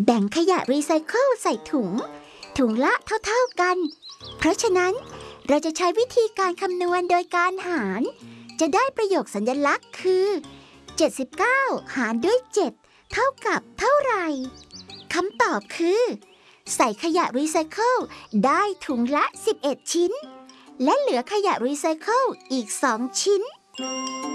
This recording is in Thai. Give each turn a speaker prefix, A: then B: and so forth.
A: แบ่งขยะรีไซเคิลใส่ถุงละเท่าๆกันเพราะฉะนั้นเราจะใช้วิธีการคำนวณโดยการหารจะได้ประโยคสัญลักษณ์คือ79หารด้วย7เท่ากับเท่าไหร่คำตอบคือใส่ขยะรีไซเคิลได้ถุงละ11ชิ้นและเหลือขยะรีไซเคิลอีก2ชิ้น